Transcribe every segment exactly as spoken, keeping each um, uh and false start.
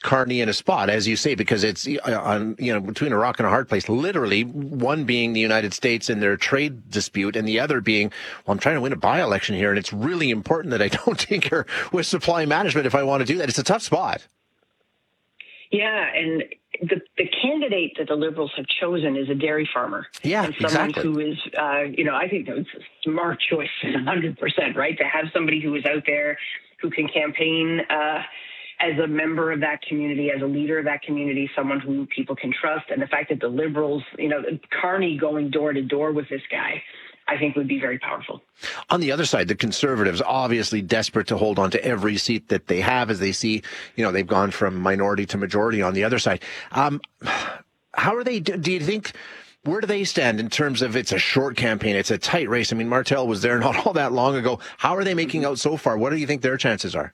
Carney in a spot, as you say, because it's on, you know, between a rock and a hard place, literally, one being the United States and their trade dispute, and the other being, well, I'm trying to win a by-election here, and it's really important that I don't tinker with supply management if I want to do that. It's a tough spot. Yeah, and the the candidate that the Liberals have chosen is a dairy farmer. Yeah, and someone exactly. who is, uh, you know, I think that it's a smart choice, one hundred percent, right? To have somebody who is out there who can campaign uh, as a member of that community, as a leader of that community, someone who people can trust. And the fact that the Liberals, you know, Carney going door to door with this guy, I think would be very powerful. On the other side, the Conservatives obviously desperate to hold on to every seat that they have as they see, you know, they've gone from minority to majority on the other side. Um, how are they, do you think, where do they stand in terms of it's a short campaign, it's a tight race? I mean, Martel was there not all that long ago. How are they making out so far? What do you think their chances are?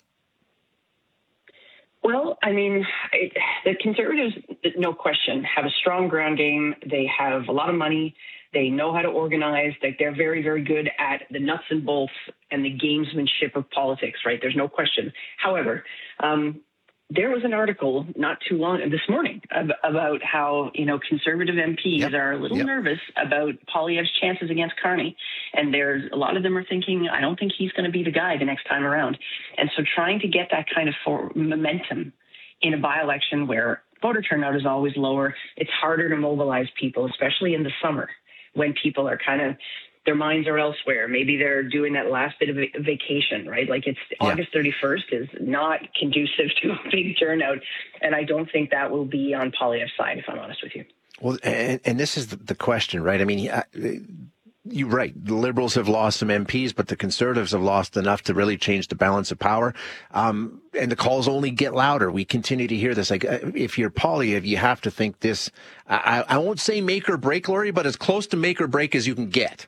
Well, I mean, it, the Conservatives, no question, have a strong ground game. They have a lot of money. They know how to organize. Like, they're very, very good at the nuts and bolts and the gamesmanship of politics, right? There's no question. However, um, there was an article not too long this morning about how, you know, Conservative M Ps yep. are a little yep. nervous about Poilievre's chances against Carney. And there's a lot of them are thinking, I don't think he's going to be the guy the next time around. And so trying to get that kind of for momentum in a by-election where voter turnout is always lower, it's harder to mobilize people, especially in the summer when people are kind of, their minds are elsewhere. Maybe they're doing that last bit of a vacation, right? Like it's yeah. August thirty-first is not conducive to a big turnout. And I don't think that will be on Poilievre's side, if I'm honest with you. Well, and, and this is the question, right? I mean, you're right. The Liberals have lost some M Ps, but the Conservatives have lost enough to really change the balance of power. Um, and the calls only get louder. We continue to hear this. Like, if you're Poilievre, you have to think this, I, I won't say make or break, Lori, but as close to make or break as you can get.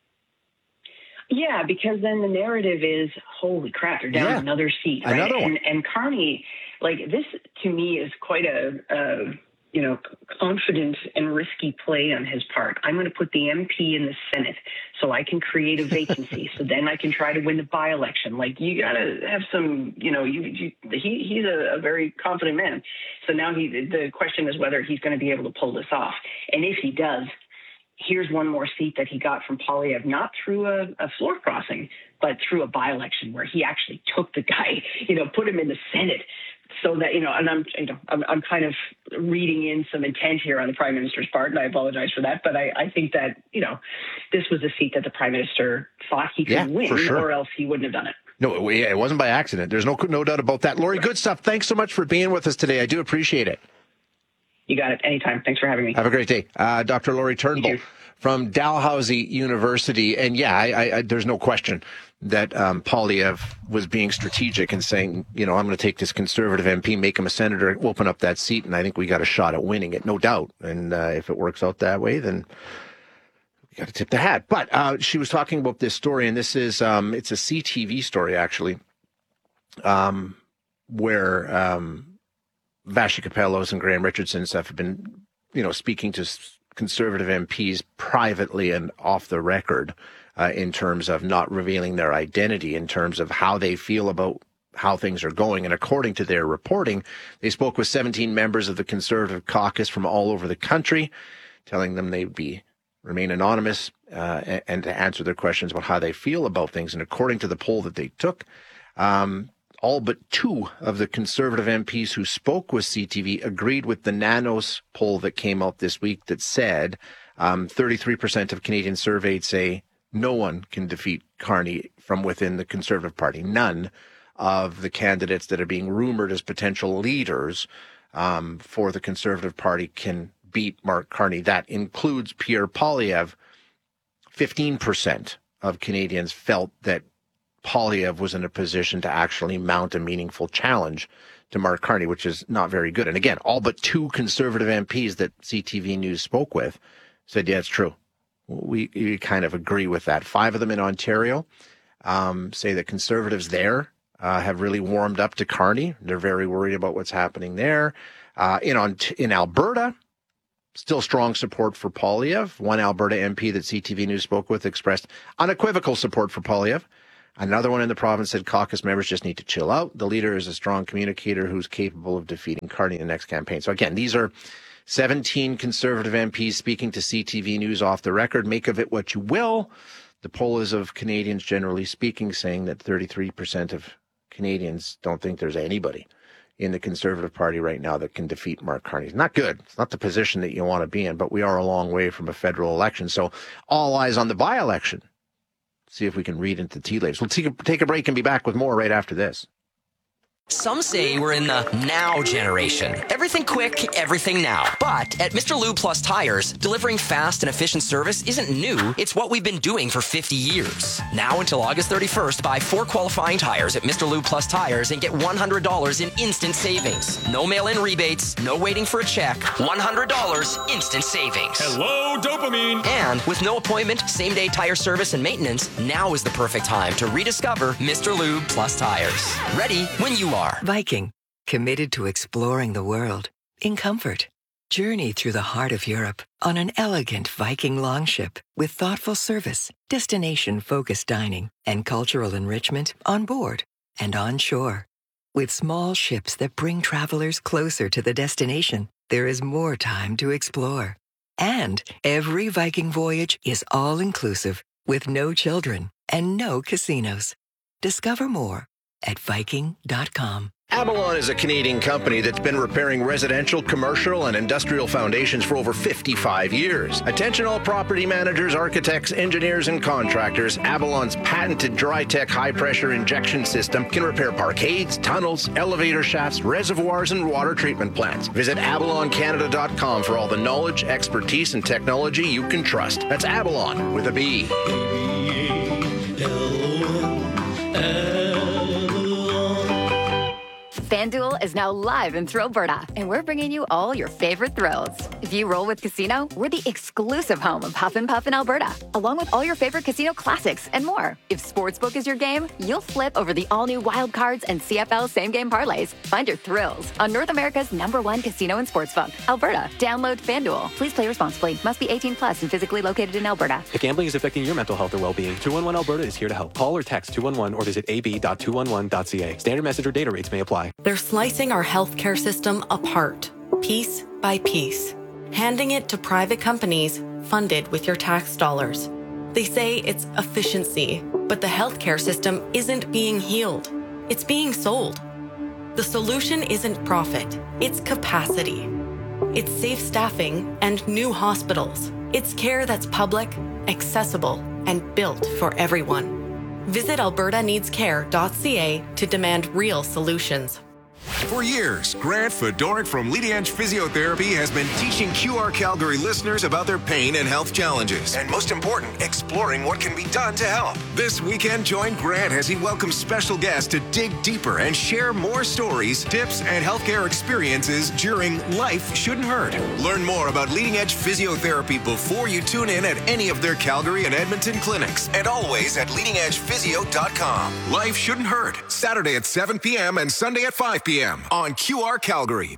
Yeah, because then the narrative is, holy crap, they're down yeah. another seat. Right? Another one. And, and Carney, like, this to me is quite a, a, you know, confident and risky play on his part. I'm going to put the M P in the Senate so I can create a vacancy. So then I can try to win the by-election. Like, you got to have some, you know, you, you he he's a, a very confident man. So now he the question is whether he's going to be able to pull this off. And if he does, here's one more seat that he got from Poilievre, not through a, a floor crossing, but through a by-election where he actually took the guy, you know, put him in the Senate so that, you know, and I'm, you know, I'm, I'm kind of reading in some intent here on the Prime Minister's part, and I apologize for that. But I, I think that, you know, this was a seat that the Prime Minister thought he could yeah, win, sure. or else he wouldn't have done it. No, it, it wasn't by accident. There's no, no doubt about that. Lori, good stuff. Thanks so much for being with us today. I do appreciate it. You got it. Anytime. Thanks for having me. Have a great day. Uh, Doctor Lori Turnbull from Dalhousie University. And yeah, I, I, there's no question that um, Poilievre was being strategic and saying, you know, I'm going to take this Conservative M P, make him a senator, open up that seat, and I think we got a shot at winning it, no doubt. And uh, if it works out that way, then we got to tip the hat. But uh, she was talking about this story, and this is, um, it's a C T V story, actually, um, where um, Vassy Kapelos and Graham Richardson stuff have been, you know, speaking to Conservative M Ps privately and off the record uh, in terms of not revealing their identity, in terms of how they feel about how things are going. And according to their reporting, they spoke with seventeen members of the Conservative caucus from all over the country, telling them they'd be remain anonymous uh, and, and to answer their questions about how they feel about things. And according to the poll that they took, um, all but two of the Conservative M Ps who spoke with C T V agreed with the Nanos poll that came out this week that said um, thirty-three percent of Canadians surveyed say no one can defeat Carney from within the Conservative Party. None of the candidates that are being rumored as potential leaders um, for the Conservative Party can beat Mark Carney. That includes Pierre Poilievre. fifteen percent of Canadians felt that Poilievre was in a position to actually mount a meaningful challenge to Mark Carney, which is not very good. And again, all but two Conservative M Ps that C T V News spoke with said, yeah, it's true. We, we kind of agree with that. Five of them in Ontario um, say that Conservatives there uh, have really warmed up to Carney. They're very worried about what's happening there. Uh, in, on, in Alberta, still strong support for Poilievre. One Alberta M P that C T V News spoke with expressed unequivocal support for Poilievre. Another one in the province said caucus members just need to chill out. The leader is a strong communicator who's capable of defeating Carney in the next campaign. So again, these are seventeen Conservative M Ps speaking to C T V News off the record. Make of it what you will. The poll is of Canadians generally speaking, saying that thirty-three percent of Canadians don't think there's anybody in the Conservative Party right now that can defeat Mark Carney. It's not good. It's not the position that you want to be in, but we are a long way from a federal election. So all eyes on the by-election. See if we can read into the tea leaves. We'll take a, take a break and be back with more right after this. Some say we're in the now generation. Everything quick, everything now. But at Mister Lube Plus Tires, delivering fast and efficient service isn't new. It's what we've been doing for fifty years. Now until August thirty-first, buy four qualifying tires at Mister Lube Plus Tires and get one hundred dollars in instant savings. No mail-in rebates, no waiting for a check. one hundred dollars instant savings. Hello, dopamine. And with no appointment, same-day tire service and maintenance, now is the perfect time to rediscover Mister Lube Plus Tires. Ready when you are. Viking, committed to exploring the world in comfort. Journey through the heart of Europe on an elegant Viking longship with thoughtful service, destination-focused dining, and cultural enrichment on board and on shore. With small ships that bring travelers closer to the destination, there is more time to explore. And every Viking voyage is all-inclusive with no children and no casinos. Discover more at Viking dot com. Avalon is a Canadian company that's been repairing residential, commercial, and industrial foundations for over fifty-five years. Attention all property managers, architects, engineers, and contractors. Avalon's patented Dry-Tech high-pressure injection system can repair parkades, tunnels, elevator shafts, reservoirs, and water treatment plants. Visit Avalon Canada dot com for all the knowledge, expertise, and technology you can trust. That's Avalon with a B. FanDuel is now live in Thrillberta, and we're bringing you all your favorite thrills. If you roll with Casino, we're the exclusive home of Huff and Puff in Alberta, along with all your favorite casino classics and more. If Sportsbook is your game, you'll flip over the all-new Wild Cards and C F L same-game parlays. Find your thrills on North America's number one casino and sportsbook, Alberta. Download FanDuel. Please play responsibly. Must be eighteen plus and physically located in Alberta. If gambling is affecting your mental health or well-being, two one one Alberta is here to help. Call or text two one one or visit a b dot two one one dot c a. Standard message or data rates may apply. They're slicing our healthcare system apart, piece by piece, handing it to private companies funded with your tax dollars. They say it's efficiency, but the healthcare system isn't being healed. It's being sold. The solution isn't profit, it's capacity. It's safe staffing and new hospitals. It's care that's public, accessible, and built for everyone. Visit alberta needs care dot c a to demand real solutions. For years, Grant Fedoruk from Leading Edge Physiotherapy has been teaching Q R Calgary listeners about their pain and health challenges, and most important, exploring what can be done to help. This weekend, join Grant as he welcomes special guests to dig deeper and share more stories, tips, and healthcare experiences during Life Shouldn't Hurt. Learn more about Leading Edge Physiotherapy before you tune in at any of their Calgary and Edmonton clinics, and always at leading edge physio dot com. Life Shouldn't Hurt, Saturday at seven p.m. and Sunday at five p.m. on Q R Calgary.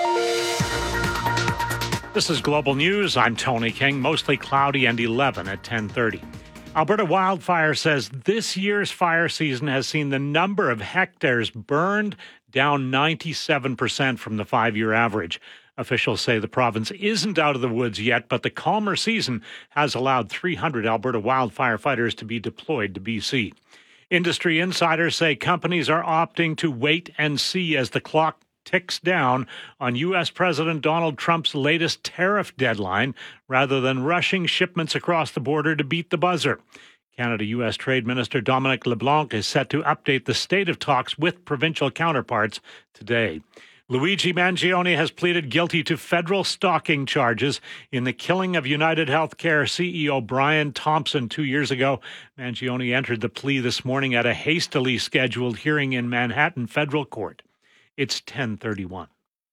This is Global News. I'm Tony King. Mostly cloudy and eleven at ten thirty. Alberta Wildfire says this year's fire season has seen the number of hectares burned down ninety-seven percent from the five-year average. Officials say the province isn't out of the woods yet, but the calmer season has allowed three hundred Alberta wildfire fighters to be deployed to B C. Industry insiders say companies are opting to wait and see as the clock ticks down on U S President Donald Trump's latest tariff deadline rather than rushing shipments across the border to beat the buzzer. Canada-U S Trade Minister Dominic LeBlanc is set to update the state of talks with provincial counterparts today. Luigi Mangione has pleaded guilty to federal stalking charges in the killing of United Healthcare C E O Brian Thompson two years ago. Mangione entered the plea this morning at a hastily scheduled hearing in Manhattan Federal Court. It's ten thirty-one.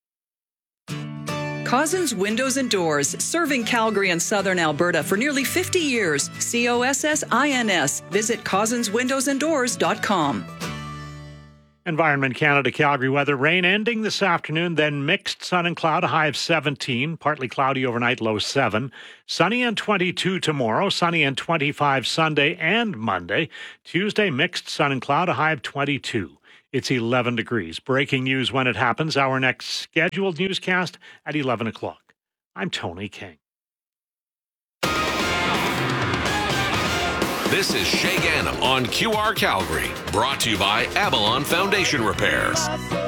Cozzens Windows and Doors, serving Calgary and southern Alberta for nearly fifty years. C O S S I N S. Visit cozzens windows and doors dot com. Environment Canada Calgary weather. Rain ending this afternoon, then mixed sun and cloud, a high of seventeen. Partly cloudy overnight, low seven. Sunny and twenty-two tomorrow. Sunny and twenty-five Sunday and Monday. Tuesday, mixed sun and cloud, a high of twenty-two. It's eleven degrees. Breaking news when it happens. Our next scheduled newscast at eleven o'clock. I'm Tony King. This is Shay Ganem on Q R Calgary, brought to you by Avalon Foundation Repair.